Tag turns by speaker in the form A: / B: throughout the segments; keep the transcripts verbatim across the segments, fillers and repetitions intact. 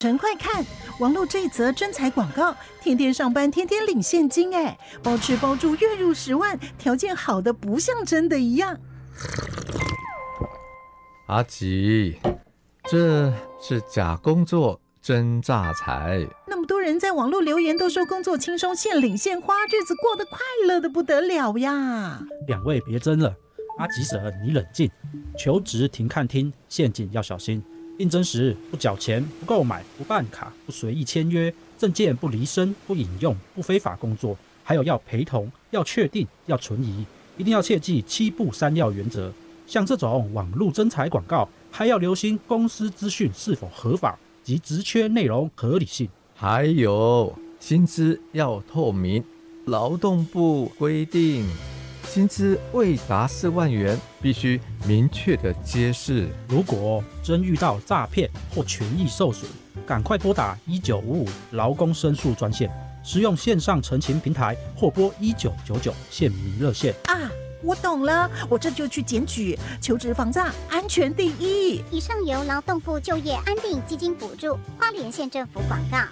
A: 真快看！网络这一则征才广告，天天上班，天天领现金，哎，包吃包住，月入十万，条件好的不像真的一样。
B: 阿吉，这是假工作真诈财。
A: 那么多人在网络留言都说工作轻松，现领现花，日子过得快乐的不得了呀！
C: 两位别争了，阿吉婶你冷静，求职停看听，陷阱要小心。应征时不缴钱、不购买、不办卡、不随意签约，证件不离身、不引用、不非法工作，还有要陪同、要确定、要存疑，一定要切记七不三要原则。像这种网络征才广告，还要留心公司资讯是否合法及职缺内容合理性，
B: 还有薪资要透明，劳动部规定薪资未达四万元，必须明确的揭示。
C: 如果真遇到诈骗或权益受损，赶快拨打一九五五劳工申诉专线，使用线上陈情平台或拨一九九九县民热线
A: 啊！我懂了，我这就去检举，求职防诈，安全第一。
D: 以上由劳动部就业安定基金补助，花莲县政府广告。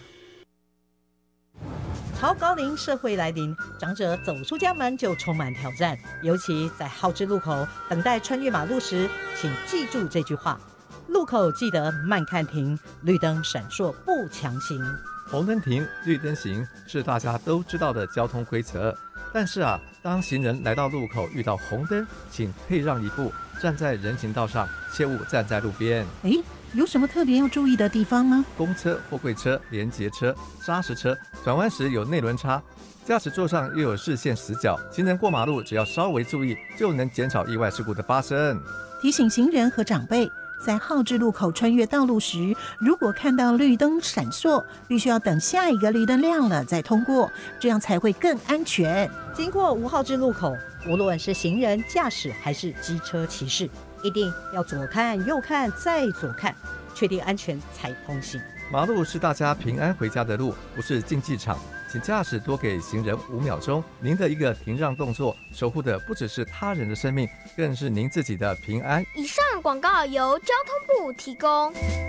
E: 超高龄社会来临，长者走出家门就充满挑战，尤其在号志路口等待穿越马路时，请记住这句话：路口记得慢看停，绿灯闪烁不强行。
B: 红灯停，绿灯行是大家都知道的交通规则。但是啊，当行人来到路口遇到红灯，请退让一步，站在人行道上，切勿站在路边。
A: 诶，有什么特别要注意的地方吗？
B: 公车、货柜车、联结车、砂石车转弯时有内轮差，驾驶座上又有视线死角，行人过马路只要稍微注意，就能减少意外事故的发生。
A: 提醒行人和长辈，在号志路口穿越道路时，如果看到绿灯闪烁，必须要等下一个绿灯亮了再通过，这样才会更安全。
E: 经过五号志路口，无论是行人驾驶还是机车骑士，一定要左看右看再左看，确定安全才通行。
B: 马路是大家平安回家的路，不是竞技场，请驾驶多给行人五秒钟。您的一个停让动作，守护的不只是他人的生命，更是您自己的平安。
F: 以上广告由交通部提供。